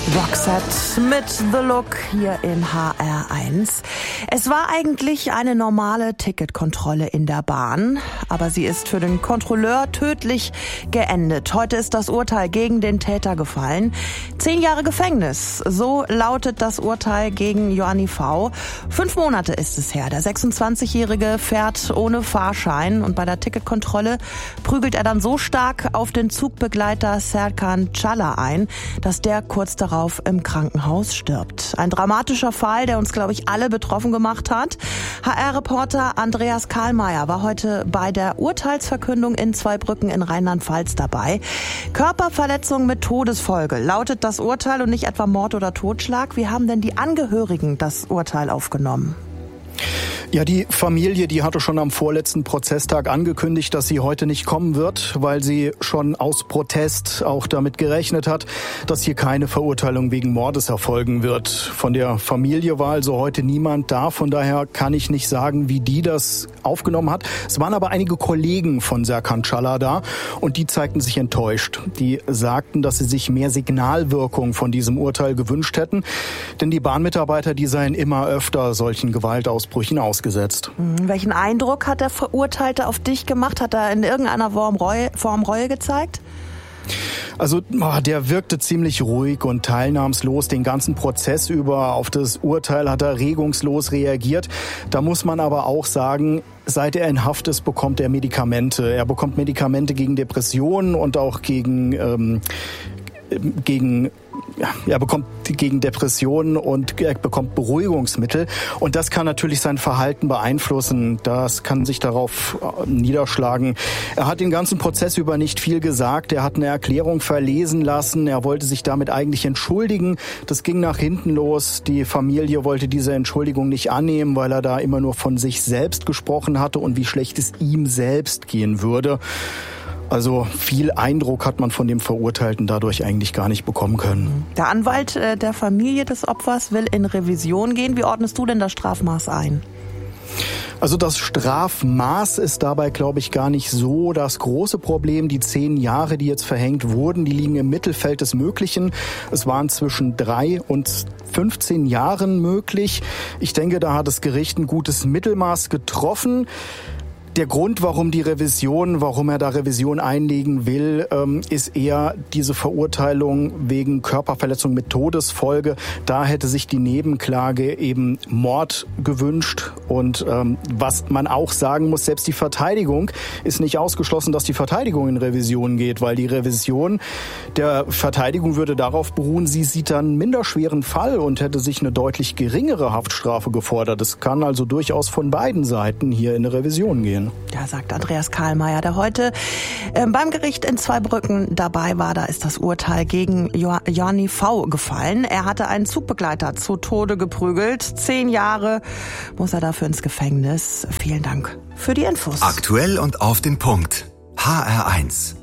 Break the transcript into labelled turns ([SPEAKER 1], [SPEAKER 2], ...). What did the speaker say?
[SPEAKER 1] Roxette mit The Look hier in HR1. Es war eigentlich eine normale Ticketkontrolle in der Bahn, aber sie ist für den Kontrolleur tödlich geendet. Heute ist das Urteil gegen den Täter gefallen. 10 Jahre Gefängnis, so lautet das Urteil gegen Joanny V. 5 Monate ist es her. Der 26-Jährige fährt ohne Fahrschein und bei der Ticketkontrolle prügelt er dann so stark auf den Zugbegleiter Serkan Çağlar ein, dass der kurz darauf im Krankenhaus stirbt. Ein dramatischer Fall, der uns, glaube ich, alle betroffen gemacht hat. HR-Reporter Andreas Karlmeier war heute bei der Urteilsverkündung in Zweibrücken in Rheinland-Pfalz dabei. Körperverletzung mit Todesfolge lautet das Urteil und nicht etwa Mord oder Totschlag. Wie haben denn die Angehörigen das Urteil aufgenommen?
[SPEAKER 2] Ja, die Familie, die hatte schon am vorletzten Prozesstag angekündigt, dass sie heute nicht kommen wird, weil sie schon aus Protest auch damit gerechnet hat, dass hier keine Verurteilung wegen Mordes erfolgen wird. Von der Familie war also heute niemand da, von daher kann ich nicht sagen, wie die das aufgenommen hat. Es waren aber einige Kollegen von Serkan Çağlar da und die zeigten sich enttäuscht. Die sagten, dass sie sich mehr Signalwirkung von diesem Urteil gewünscht hätten, denn die Bahnmitarbeiter, die seien immer öfter solchen Gewaltausbrüchen ausgesetzt.
[SPEAKER 1] Welchen Eindruck hat der Verurteilte auf dich gemacht? Hat er in irgendeiner Form Reue gezeigt?
[SPEAKER 2] Also der wirkte ziemlich ruhig und teilnahmslos den ganzen Prozess über. Auf das Urteil hat er regungslos reagiert. Da muss man aber auch sagen, seit er in Haft ist, bekommt er Medikamente. Er bekommt Medikamente gegen Depressionen und auch gegen Depressionen und er bekommt Beruhigungsmittel. Und das kann natürlich sein Verhalten beeinflussen. Das kann sich darauf niederschlagen. Er hat den ganzen Prozess über nicht viel gesagt. Er hat eine Erklärung verlesen lassen. Er wollte sich damit eigentlich entschuldigen. Das ging nach hinten los. Die Familie wollte diese Entschuldigung nicht annehmen, weil er da immer nur von sich selbst gesprochen hatte und wie schlecht es ihm selbst gehen würde. Also viel Eindruck hat man von dem Verurteilten dadurch eigentlich gar nicht bekommen können.
[SPEAKER 1] Der Anwalt der Familie des Opfers will in Revision gehen. Wie ordnest du denn das Strafmaß ein?
[SPEAKER 2] Also das Strafmaß ist dabei, glaube ich, gar nicht so das große Problem. Die 10 Jahre, die jetzt verhängt wurden, die liegen im Mittelfeld des Möglichen. Es waren zwischen 3 und 15 Jahren möglich. Ich denke, da hat das Gericht ein gutes Mittelmaß getroffen. Der Grund, warum er da Revision einlegen will, ist eher diese Verurteilung wegen Körperverletzung mit Todesfolge. Da hätte sich die Nebenklage eben Mord gewünscht. Und was man auch sagen muss, selbst die Verteidigung ist nicht ausgeschlossen, dass die Verteidigung in Revision geht, weil die Revision der Verteidigung würde darauf beruhen, sie sieht dann einen minderschweren Fall und hätte sich eine deutlich geringere Haftstrafe gefordert. Es kann also durchaus von beiden Seiten hier in eine Revision gehen.
[SPEAKER 1] Ja, sagt Andreas Karlmeier, der heute beim Gericht in Zweibrücken dabei war. Da ist das Urteil gegen Joanny V. gefallen. Er hatte einen Zugbegleiter zu Tode geprügelt. 10 Jahre muss er dafür ins Gefängnis. Vielen Dank für die Infos.
[SPEAKER 3] Aktuell und auf den Punkt. HR1.